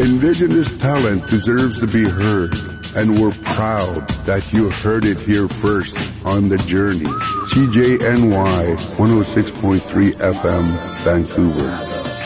Indigenous talent deserves to be heard, and we're proud that you heard it here first on The Journey. CJNY 106.3 FM, Vancouver.